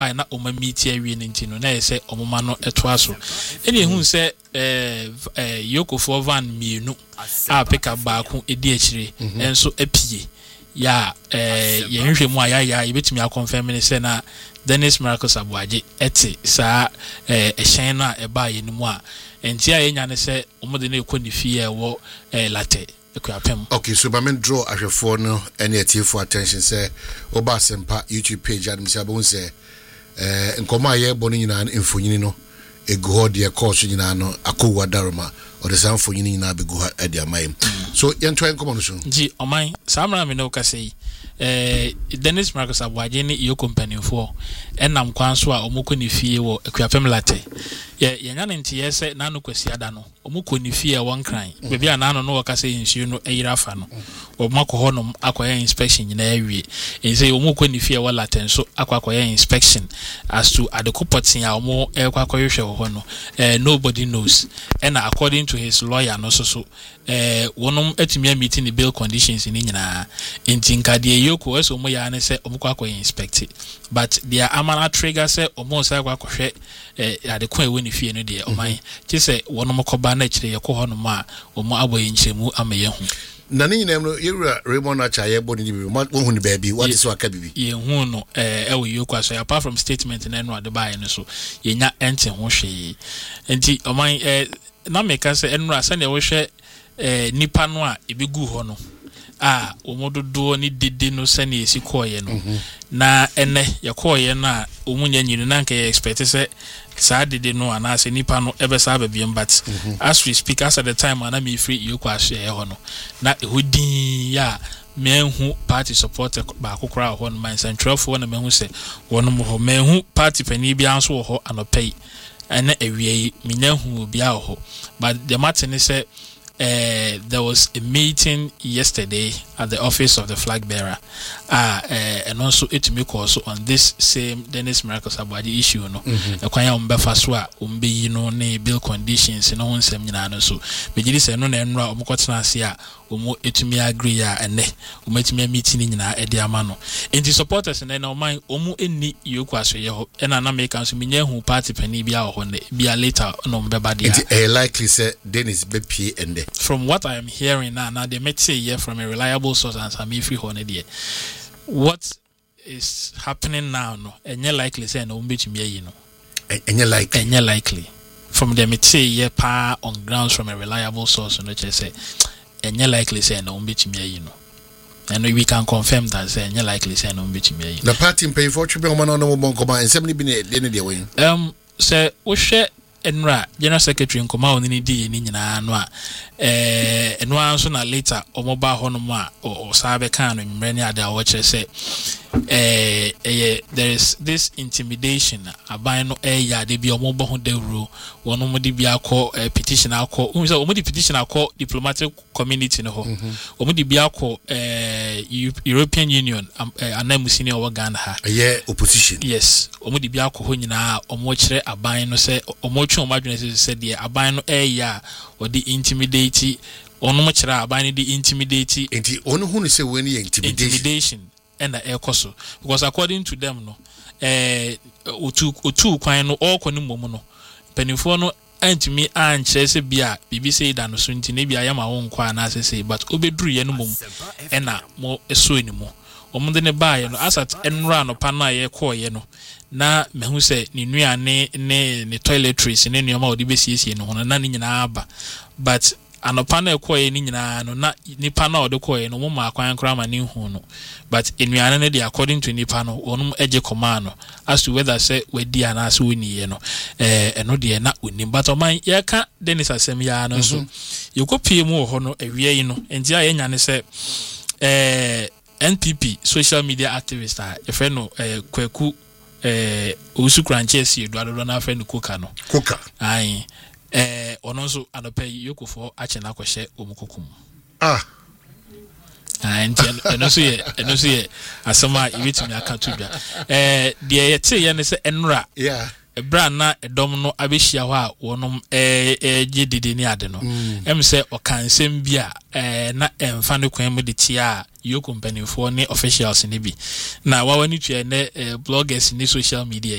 ai na oma meet awie nti no na yɛ sɛ omoma no ɛtoa so ɛne ehu sɛ Yoko for van mienu a pick up baako edi akyire enso apie ya yɛhwehwɛ mu a ya yɛbetumi akonfirm ne sɛ na Dennis Marcus Abuaje ete saa ɛhyɛn no a ɛbaa yɛ no mu a enti a yɛnya ne sɛ omode na ekɔ ne fie ɛwɔ latte ekuapem. Okay, so ba men draw ahwefo no any for attention say oba sempa YouTube page adam say abon say nkoma ye bonu nyina mfonyini no egu ho de course nyina no akowa daroma or the sam mfonyini nyina begu ha ade amayem. So yento nkoma no so ji oman samra me no ka sei Dennis Marcus Abuaje ne iyo company for enam kwan so a omukọ ne fie wo ekuapem latte ye nya ne ntie sɛ nanu kwasi ada no omukọ ne fie won kran bebi a nanu no wɔka sɛ nsuo no ayira fa no omako honom akoya inspection nyina awie ense omukọ ne fie wo latte so akoya inspection as to adekopotin a omo ekwakoyehwe ho no nobody knows and according to his lawyer no so wonom atumi meeting the bail conditions ni nyina entinka de Yoko eso mo ya ne se omukọ inspect but their amana trigger se omo sa kwakohwe adekon ewe ne fie no de oman ti se wonom koba na kire yekọ ho no ma omo aboye nkyeremu amaye hu na ne nyina no yewura Raymond Acha ye body ni bi wo hu ne baabi what is aka bibi ye hu no ewe Yoko so apart from statement na no ade bae no so yenya ente ho hwe enti oman na meka se enura se ne wo hwe nipa no a ebegu ho no a omododo ni dede no se na esi koye no na ene ye koye no a omunya nyinu na nka ye expect se saa dede no ana se nipa no ebesa babiem but as we speak as at the time ana me free Yoko ahye ho no na ehudin ya mehu party supporter ba kokora ho no man centralfo na mehu se wono mo ho mehu party pani bia nso ho anopei ene ewie minyahu bia ho but the matter is say there was a meeting yesterday at the office of the flag bearer and also it me also on this same Dennis Marcus Abuaje issue no ekwanya umbefa so a umbeyi no ne bill conditions no nsem nyina no so begiri se no na enra omukotena ase a omo etumi agree ya ene omo etumi meeting nyina edi ama no enti supporters na oman omo enni Yoko asoye ho ena na make so menye hu party pani bia ho ne bia later no mbeba dia enti likely say Dennis be pie ende. From what I am hearing now they may say here from a reliable source and some if you honey what is happening now no enye likely say no mbetumi ayi no enye likely from them it say here pa on grounds from a reliable source no che say enye likely say no mbetumi ayi no and we can confirm that say enye likely say no mbetumi ayi the party pay for tribe o man no mo nkoma ensem bi ne de wey say wo hwe enra general secretary nkoma oni ni di ni nyina no a eno anso na later omoba ho no ma o sabe kan no nwere ni ada wo kire say there is this intimidation aban no ya de bi omobo ho dawro wono mo de bi akọ petition akọ so omo di petition akọ diplomatic community no ho omo di bi akọ European Union anamusi ni o Ghana ha opposition yes omo di bi akọ ho nyina omo kire aban no say omo twa omo adwene say de aban no ya o di intimidate ono mo kire aban no di intimidate enti ono hu no say we ni intimidation and the air because according to them no otu kwan no all kwani momu no penifo no antimi anche se bia bibi say da no so nti na bia yama won kwa na say but obeduru ye no mom na mo eso ni mo omde ne baaye no asat enra no pa na ye ko ye no na mehu se ni nuane ne toiletries ne nuama odi besiesie no ho na ni nyina aba but anopa na ekoye ni nyina no na nipa na odekoye no mo ma kwan kra ma ni hu no but enuane ne dey according to nipa no onum eje command no as to whether say wedi ana as woni ye no eno de na oni but oman ye ka Dennis asem ya no so yekopie mu ho no awie yi no enti a ye nya ne se NPP social media activist a ye fe no kwaku osu kranches eduado na fe no koka no koka ai ono so anope Yoko for ache na kwhye omukokum enti eno so ye asema ibetimi aka tudwa de ye te ye ne se enra ebra na edom no abehia hɔ a wonom gye dede ni ade no em se ɔkansɛm bi a na emfa ne kwan mu de tia yo company for ne officials ni bi na wawani tua ne bloggers ni social media